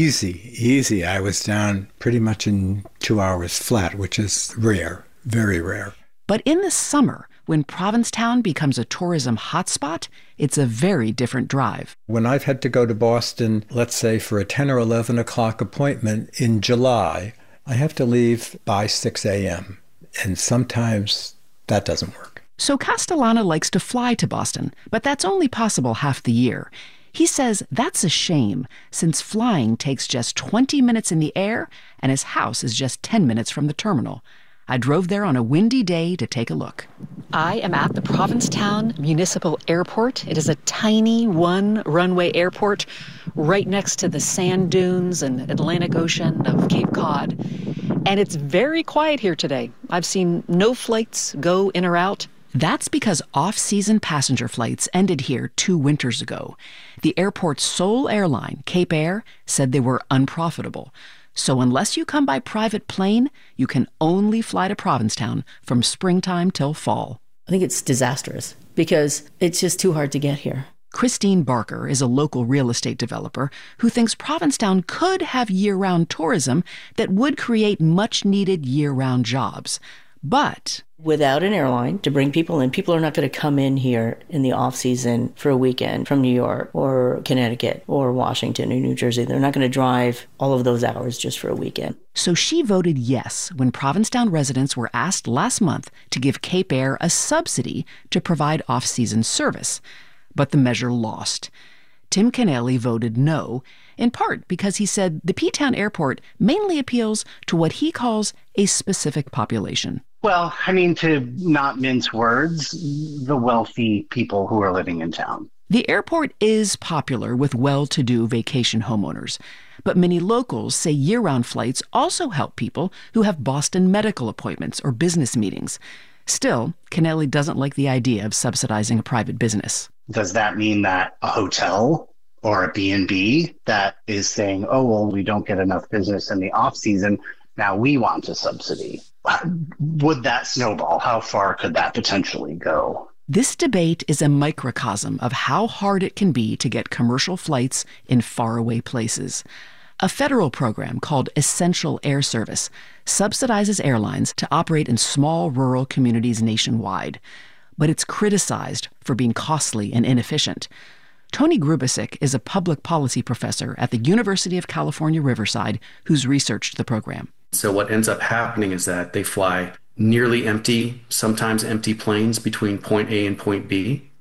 Speaker 11: Easy. I was down pretty much in 2 hours flat, which is rare, very rare.
Speaker 10: But in the summer, when Provincetown becomes a tourism hotspot, it's a very different drive.
Speaker 11: When I've had to go to Boston, let's say for a 10 or 11 o'clock appointment in July, I have to leave by 6 a.m. And sometimes that doesn't work.
Speaker 10: So Castellana likes to fly to Boston, but that's only possible half the year. He says that's a shame, since flying takes just 20 minutes in the air and his house is just 10 minutes from the terminal. I drove there on a windy day to take a look.
Speaker 21: I am at the Provincetown Municipal Airport. It is a tiny one-runway airport right next to the sand dunes and Atlantic Ocean of Cape Cod. And it's very quiet here today. I've seen no flights go in or out.
Speaker 10: That's because off-season passenger flights ended here 2 winters ago. The airport's sole airline, Cape Air, said they were unprofitable. So unless you come by private plane, you can only fly to Provincetown from springtime till fall.
Speaker 12: I think it's disastrous because it's just too hard to get here.
Speaker 10: Christine Barker is a local real estate developer who thinks Provincetown could have year-round tourism that would create much-needed year-round jobs. But
Speaker 12: without an airline to bring people in, people are not going to come in here in the off season for a weekend from New York or Connecticut or Washington or New Jersey. They're not going to drive all of those hours just for a weekend.
Speaker 10: So she voted yes when Provincetown residents were asked last month to give Cape Air a subsidy to provide off-season service. But the measure lost. Tim Kennelly voted no, in part because he said the P-Town Airport mainly appeals to what he calls a specific population.
Speaker 15: Well, I mean, to not mince words, the wealthy people who are living in town.
Speaker 10: The airport is popular with well-to-do vacation homeowners, but many locals say year-round flights also help people who have Boston medical appointments or business meetings. Still, Kennelly doesn't like the idea of subsidizing a private business.
Speaker 15: Does that mean that a hotel or a B&B that is saying, oh, well, we don't get enough business in the off-season, now we want a subsidy? Would that snowball? How far could that potentially go?
Speaker 10: This debate is a microcosm of how hard it can be to get commercial flights in faraway places. A federal program called Essential Air Service subsidizes airlines to operate in small rural communities nationwide, but it's criticized for being costly and inefficient. Tony Grubasic is a public policy professor at the University of California, Riverside, who's researched the program.
Speaker 16: So what ends up happening is that they fly nearly empty, sometimes empty planes between point A and point B.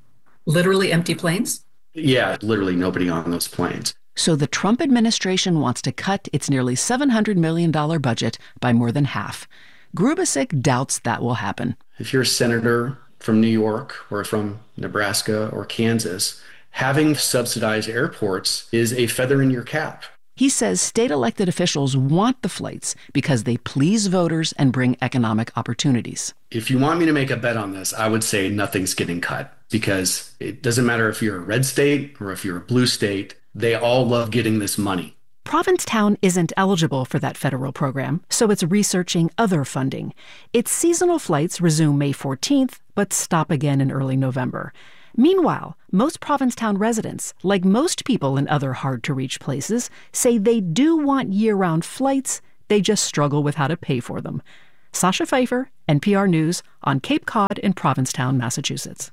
Speaker 17: Literally empty planes?
Speaker 16: Yeah, literally nobody on those planes.
Speaker 10: So the Trump administration wants to cut its nearly $700 million budget by more than half. Grubasic doubts that will happen.
Speaker 16: If you're a senator from New York or from Nebraska or Kansas, having subsidized airports is a feather in your cap.
Speaker 10: He says state elected officials want the flights because they please voters and bring economic opportunities.
Speaker 16: If you want me to make a bet on this, I would say nothing's getting cut, because it doesn't matter if you're a red state or if you're a blue state, they all love getting this money.
Speaker 10: Provincetown isn't eligible for that federal program, so it's researching other funding. Its seasonal flights resume May 14th, but stop again in early November. Meanwhile, most Provincetown residents, like most people in other hard-to-reach places, say they do want year-round flights, they just struggle with how to pay for them. Sasha Pfeiffer, NPR News, on Cape Cod in Provincetown, Massachusetts.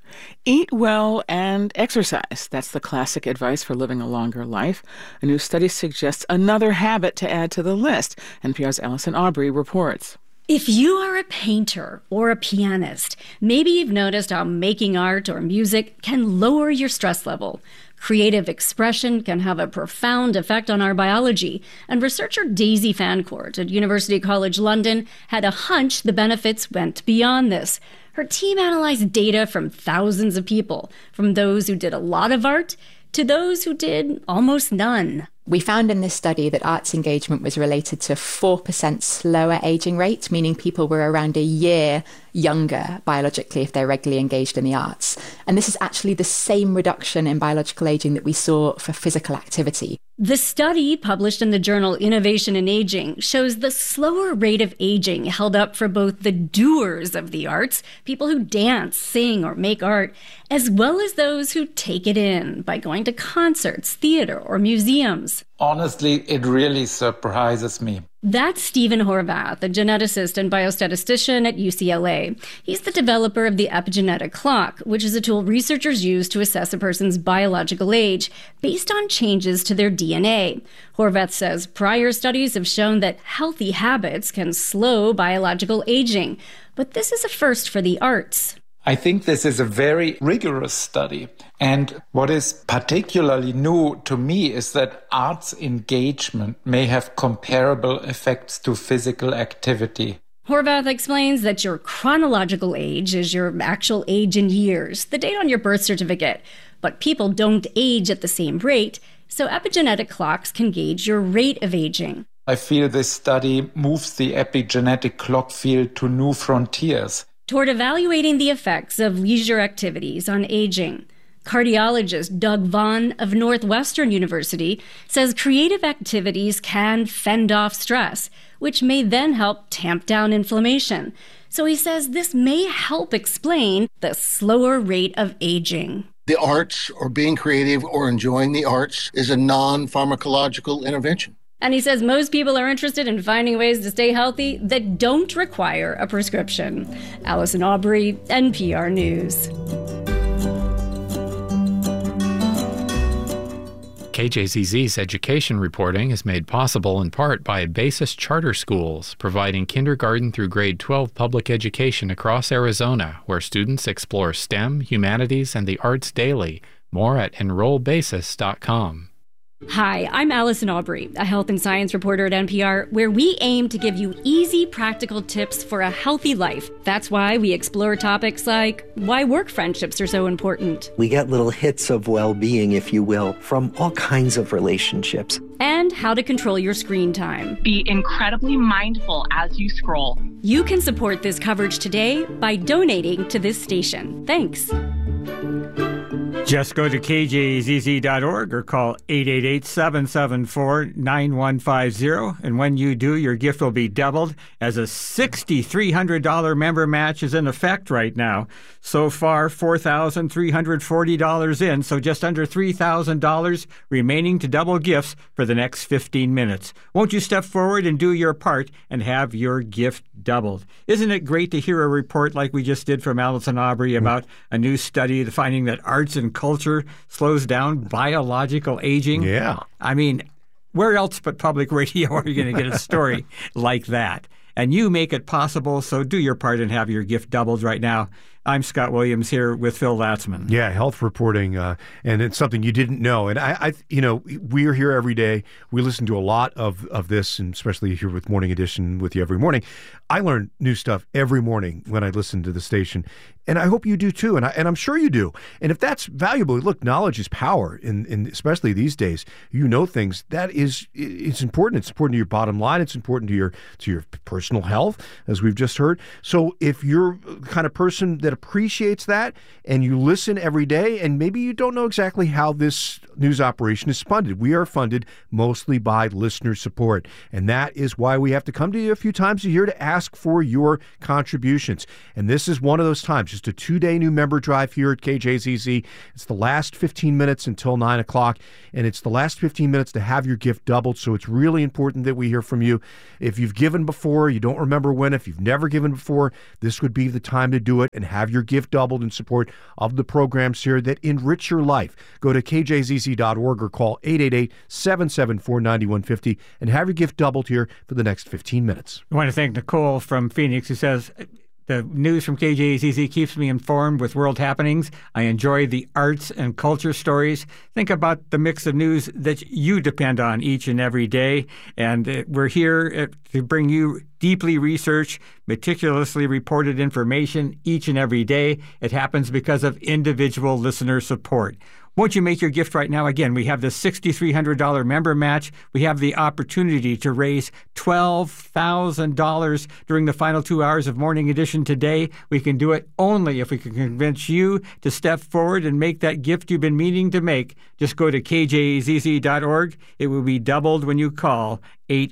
Speaker 13: Eat well and exercise. That's the classic advice for living a longer life. A new study suggests another habit to add to the list. NPR's Allison Aubrey reports.
Speaker 18: If you are a painter or a pianist, maybe you've noticed how making art or music can lower your stress level. Creative expression can have a profound effect on our biology, and researcher Daisy Fancourt at University College London had a hunch the benefits went beyond this. Her team analyzed data from thousands of people, from those who did a lot of art to those who did almost none.
Speaker 19: We found in this study that arts engagement was related to 4% slower aging rate, meaning people were around a year younger biologically if they're regularly engaged in the arts. And this is actually the same reduction in biological aging that we saw for physical activity.
Speaker 18: The study, published in the journal Innovation in Aging, shows the slower rate of aging held up for both the doers of the arts, people who dance, sing, or make art, as well as those who take it in by going to concerts, theater, or museums.
Speaker 20: Honestly, it really surprises me.
Speaker 18: That's Stephen Horvath, a geneticist and biostatistician at UCLA. He's the developer of the epigenetic clock, which is a tool researchers use to assess a person's biological age based on changes to their DNA. Horvath says prior studies have shown that healthy habits can slow biological aging, but this is a first for the arts.
Speaker 20: I think this is a very rigorous study. And what is particularly new to me is that arts engagement may have comparable effects to physical activity.
Speaker 18: Horvath explains that your chronological age is your actual age in years, the date on your birth certificate. But people don't age at the same rate, so epigenetic clocks can gauge your rate of aging.
Speaker 20: I feel this study moves the epigenetic clock field to new frontiers
Speaker 18: toward evaluating the effects of leisure activities on aging. Cardiologist Doug Vaughn of Northwestern University says creative activities can fend off stress, which may then help tamp down inflammation. So he says this may help explain the slower rate of aging.
Speaker 22: The arts, or being creative or enjoying the arts, is a non-pharmacological intervention.
Speaker 18: And he says most people are interested in finding ways to stay healthy that don't require a prescription. Allison Aubrey, NPR News.
Speaker 23: KJZZ's education reporting is made possible in part by Basis Charter Schools, providing kindergarten through grade 12 public education across Arizona, where students explore STEM, humanities, and the arts daily. More at enrollbasis.com.
Speaker 18: Hi, I'm Allison Aubrey, a health and science reporter at NPR, where we aim to give you easy, practical tips for a healthy life. That's why we explore topics like why work friendships are so important.
Speaker 25: We get little hits of well-being, if you will, from all kinds of relationships.
Speaker 18: And how to control your screen time.
Speaker 26: Be incredibly mindful as you scroll.
Speaker 18: You can support this coverage today by donating to this station. Thanks.
Speaker 6: Just go to kjzz.org or call 888-774-9150. And when you do, your gift will be doubled, as a $6,300 member match is in effect right now. So far, $4,340 in, so just under $3,000 remaining to double gifts for the next 15 minutes. Won't you step forward and do your part and have your gift doubled? Isn't it great to hear a report like we just did from Allison Aubrey about a new study finding that arts and culture slows down biological aging?
Speaker 7: Yeah.
Speaker 6: I mean, where else but public radio are you going to get a story like that? and you make it possible, so do your part and have your gift doubled right now. I'm Scott Williams here with Phil Latzman.
Speaker 7: Yeah, health reporting, and it's something you didn't know. And I we're here every day. We listen to a lot of this, and especially here with Morning Edition with you every morning. I learn new stuff every morning when I listen to the station, and I hope you do too, and I'm sure you do. And if that's valuable, look, knowledge is power, and especially these days, you know things that it's important. It's important to your bottom line. It's important to your personal health, as we've just heard. So if you're the kind of person that appreciates that and you listen every day, and maybe you don't know exactly how this news operation is funded, we are funded mostly by listener support, and that is why we have to come to you a few times a year to ask for your contributions. And this is one of those times. Just a 2-day new member drive here at KJZZ. It's the last 15 minutes until 9 o'clock, and it's the last 15 minutes to have your gift doubled. So it's really important that we hear from you. If you've given before, you don't remember when, if you've never given before, this would be the time to do it and have your gift doubled in support of the programs here that enrich your life. Go to kjzz.org or call 888-774-9150 and have your gift doubled here for the next 15 minutes.
Speaker 6: I want to thank Nicole from Phoenix, who says, the news from KJZZ keeps me informed with world happenings. I enjoy the arts and culture stories. Think about the mix of news that you depend on each and every day. And we're here to bring you deeply researched, meticulously reported information each and every day. It happens because of individual listener support. Won't you make your gift right now? Again, we have the $6,300 member match. We have the opportunity to raise $12,000 during the final 2 hours of Morning Edition today. We can do it only if we can convince you to step forward and make that gift you've been meaning to make. Just go to kjzz.org. It will be doubled when you call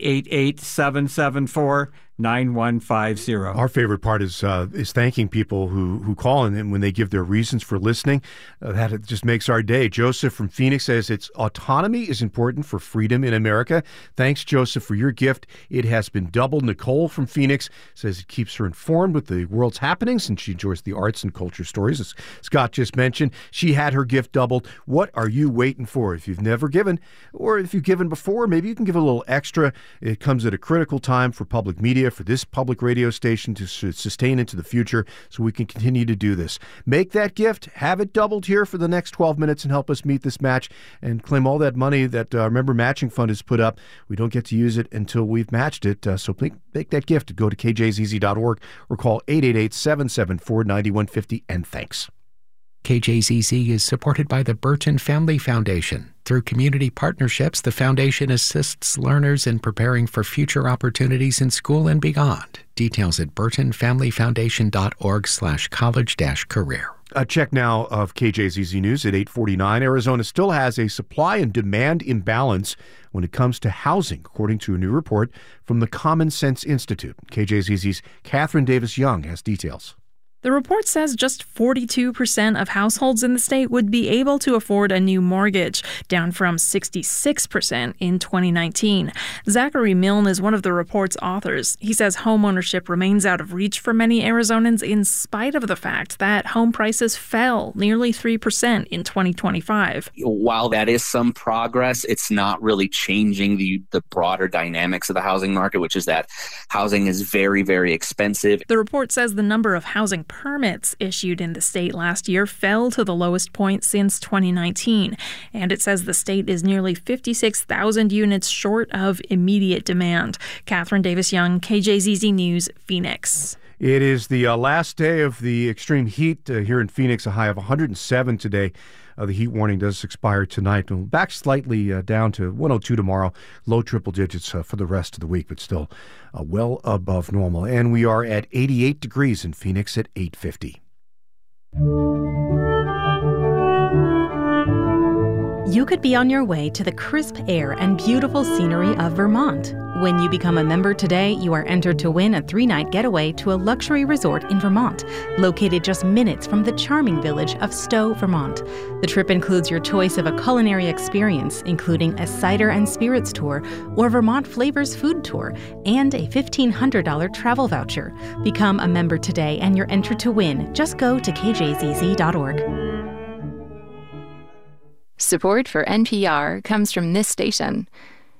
Speaker 6: 888-774-9150.
Speaker 7: Our favorite part is thanking people who call in, and when they give their reasons for listening. That it just makes our day. Joseph from Phoenix says it's autonomy is important for freedom in America. Thanks, Joseph, for your gift. It has been doubled. Nicole from Phoenix says it keeps her informed with the world's happenings, and she enjoys the arts and culture stories, as Scott just mentioned. She had her gift doubled. What are you waiting for? If you've never given, or if you've given before, maybe you can give a little extra. It comes at a critical time for public media, for this public radio station to sustain into the future, so we can continue to do this. Make that gift, have it doubled here for the next 12 minutes, and help us meet this match and claim all that money that our Member Matching Fund has put up. We don't get to use it until we've matched it, so make that gift. Go to kjzz.org or call 888-774-9150, and thanks.
Speaker 1: KJZZ is supported by the Burton Family Foundation. Through community partnerships, the foundation assists learners in preparing for future opportunities in school and beyond. Details at burtonfamilyfoundation.org/college-career.
Speaker 7: A check now of KJZZ News at 8:49. Arizona still has a supply and demand imbalance when it comes to housing, according to a new report from the Common Sense Institute. KJZZ's Catherine Davis Young has details.
Speaker 2: The report says just 42% of households in the state would be able to afford a new mortgage, down from 66% in 2019. Zachary Milne is one of the report's authors. He says homeownership remains out of reach for many Arizonans in spite of the fact that home prices fell nearly 3% in 2025.
Speaker 3: While that is some progress, it's not really changing the broader dynamics of the housing market, which is that housing is very, very expensive.
Speaker 2: The report says the number of housing permits issued in the state last year fell to the lowest point since 2019. And it says the state is nearly 56,000 units short of immediate demand. Catherine Davis Young, KJZZ News, Phoenix.
Speaker 7: It is the last day of the extreme heat here in Phoenix, a high of 107 today. The heat warning does expire tonight. Back slightly down to 102 tomorrow. Low triple digits for the rest of the week, but still well above normal. And we are at 88 degrees in Phoenix at 8:50.
Speaker 4: You could be on your way to the crisp air and beautiful scenery of Vermont. When you become a member today, you are entered to win a 3-night getaway to a luxury resort in Vermont, located just minutes from the charming village of Stowe, Vermont. The trip includes your choice of a culinary experience, including a cider and spirits tour or Vermont Flavors food tour, and a $1,500 travel voucher. Become a member today and you're entered to win. Just go to kjzz.org.
Speaker 9: Support for NPR comes from this station.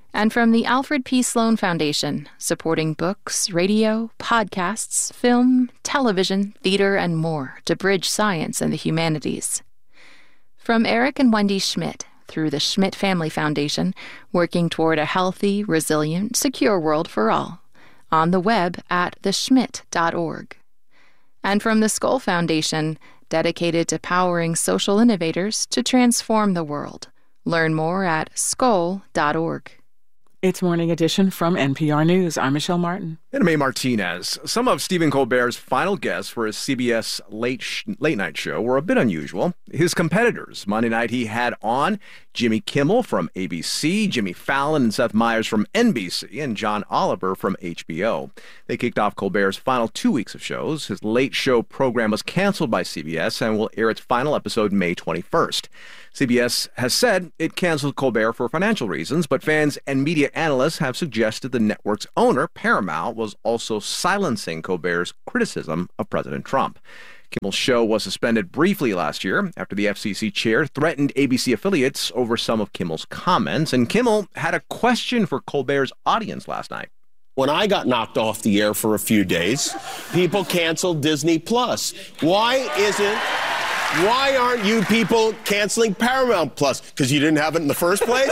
Speaker 9: And from the Alfred P. Sloan Foundation, supporting books, radio, podcasts, film, television, theater, and more to bridge science and the humanities. From Eric and Wendy Schmidt, through the Schmidt Family Foundation, working toward a healthy, resilient, secure world for all. On the web at theschmidt.org. And from the Skoll Foundation, dedicated to powering social innovators to transform the world. Learn more at skoll.org.
Speaker 13: It's Morning Edition from NPR News. I'm Michelle Martin.
Speaker 5: And Mae Martinez. Some of Stephen Colbert's final guests for his CBS late night show were a bit unusual. His competitors. Monday night he had on Jimmy Kimmel from ABC, Jimmy Fallon and Seth Meyers from NBC, and John Oliver from HBO. They kicked off Colbert's final 2 weeks of shows. His late show program was canceled by CBS and will air its final episode May 21st. CBS has said it canceled Colbert for financial reasons, but fans and media analysts have suggested the network's owner, Paramount, was also silencing Colbert's criticism of President Trump. Kimmel's show was suspended briefly last year after the FCC chair threatened ABC affiliates over some of Kimmel's comments, and Kimmel had a question for Colbert's audience last night.
Speaker 8: When I got knocked off the air for a few days, people canceled Disney Plus. Why aren't you people canceling Paramount Plus? Because you didn't have it in the first place?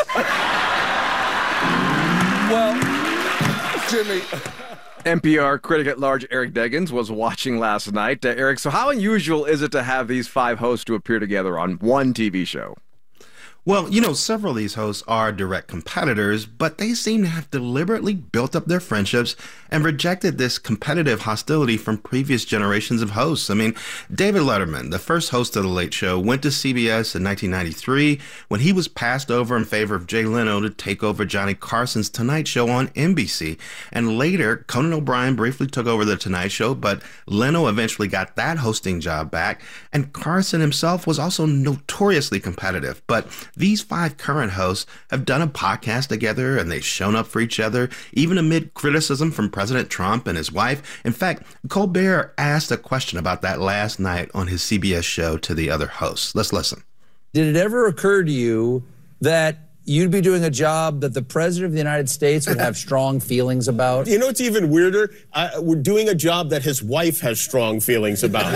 Speaker 5: Well, Jimmy. NPR critic at large Eric Deggans was watching last night. Eric, so how unusual is it to have these five hosts to appear together on one TV show?
Speaker 11: Well, several of these hosts are direct competitors, but they seem to have deliberately built up their friendships and rejected this competitive hostility from previous generations of hosts. I mean, David Letterman, the first host of The Late Show, went to CBS in 1993 when he was passed over in favor of Jay Leno to take over Johnny Carson's Tonight Show on NBC. And later, Conan O'Brien briefly took over The Tonight Show, but Leno eventually got that hosting job back. And Carson himself was also notoriously competitive. But these five current hosts have done a podcast together, and they've shown up for each other, even amid criticism from President Trump and his wife. In fact, Colbert asked a question about that last night on his CBS show to the other hosts. Let's listen.
Speaker 14: Did it ever occur to you that you'd be doing a job that the President of the United States would have strong feelings about?
Speaker 8: You know what's even weirder? We're doing a job that his wife has strong feelings about.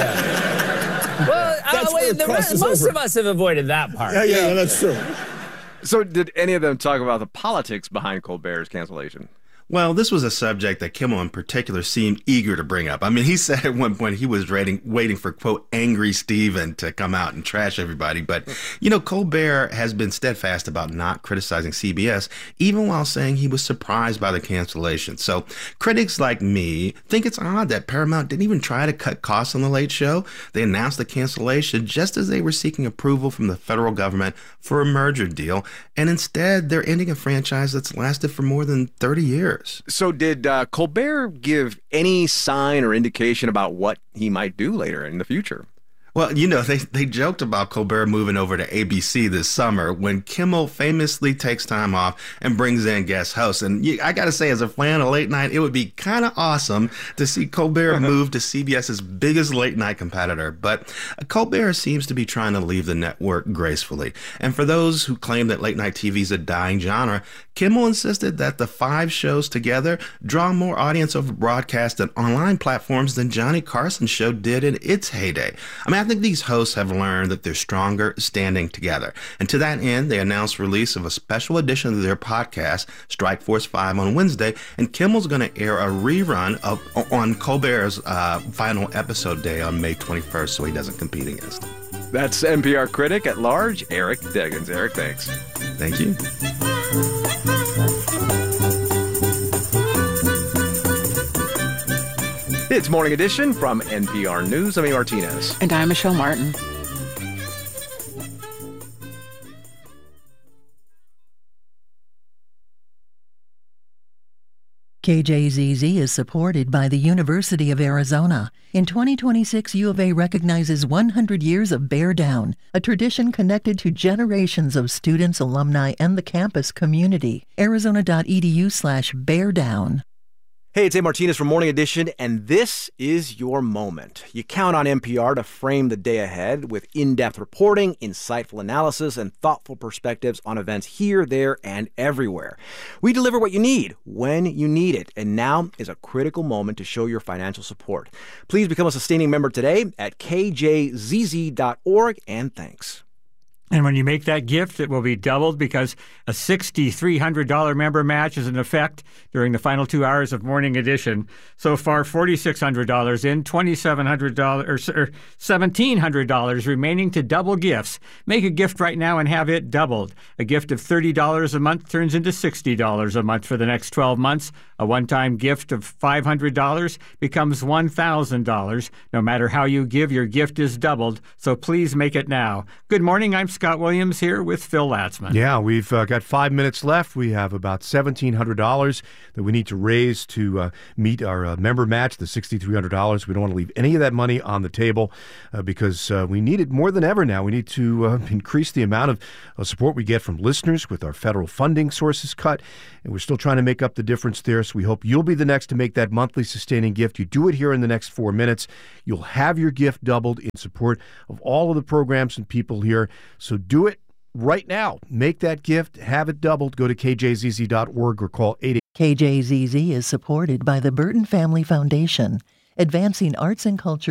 Speaker 17: Most of us have avoided that part.
Speaker 8: Yeah, that's true.
Speaker 5: So did any of them talk about the politics behind Colbert's cancellation?
Speaker 11: Well, this was a subject that Kimmel in particular seemed eager to bring up. I mean, he said at one point he was waiting for, quote, angry Stephen to come out and trash everybody. But, Colbert has been steadfast about not criticizing CBS, even while saying he was surprised by the cancellation. So critics like me think it's odd that Paramount didn't even try to cut costs on The Late Show. They announced the cancellation just as they were seeking approval from the federal government for a merger deal. And instead, they're ending a franchise that's lasted for more than 30 years.
Speaker 5: So did Colbert give any sign or indication about what he might do later in the future?
Speaker 11: Well, they joked about Colbert moving over to ABC this summer when Kimmel famously takes time off and brings in guest hosts. And I got to say, as a fan of late night, it would be kind of awesome to see Colbert move to CBS's biggest late night competitor. But Colbert seems to be trying to leave the network gracefully. And for those who claim that late night TV is a dying genre, Kimmel insisted that the five shows together draw more audience over broadcast and online platforms than Johnny Carson's show did in its heyday. I think these hosts have learned that they're stronger standing together. And to that end, they announced release of a special edition of their podcast, Strike Force 5, on Wednesday. And Kimmel's going to air a rerun on Colbert's final episode day on May 21st, so he doesn't compete against him.
Speaker 5: That's NPR critic at large, Eric Deggans. Eric, thanks.
Speaker 11: Thank you.
Speaker 5: It's Morning Edition from NPR News. I'm Mae Martinez.
Speaker 13: And I'm Michelle Martin.
Speaker 21: KJZZ is supported by the University of Arizona. In 2026, U of A recognizes 100 years of Bear Down, a tradition connected to generations of students, alumni, and the campus community. Arizona.edu/beardown.
Speaker 5: Hey, it's A. Martinez from Morning Edition, and this is your moment. You count on NPR to frame the day ahead with in-depth reporting, insightful analysis, and thoughtful perspectives on events here, there, and everywhere. We deliver what you need when you need it, and now is a critical moment to show your financial support. Please become a sustaining member today at kjzz.org, and thanks.
Speaker 6: And when you make that gift, it will be doubled because a $6,300 member match is in effect during the final 2 hours of Morning Edition. So far, $4,600 in, $1,700 remaining to double gifts. Make a gift right now and have it doubled. A gift of $30 a month turns into $60 a month for the next 12 months. A one-time gift of $500 becomes $1,000. No matter how you give, your gift is doubled. So please make it now. Good morning. I'm Scott Williams here with Phil Latzman.
Speaker 7: Yeah, we've got 5 minutes left. We have about $1,700 that we need to raise to meet our member match, the $6,300. We don't want to leave any of that money on the table because we need it more than ever now. We need to increase the amount of support we get from listeners with our federal funding sources cut, and we're still trying to make up the difference there. So we hope you'll be the next to make that monthly sustaining gift. You do it here in the next 4 minutes. You'll have your gift doubled in support of all of the programs and people here. So do it right now. Make that gift, have it doubled. Go to kjzz.org or call 888.
Speaker 21: KJZZ is supported by the Burton Family Foundation, advancing arts and culture.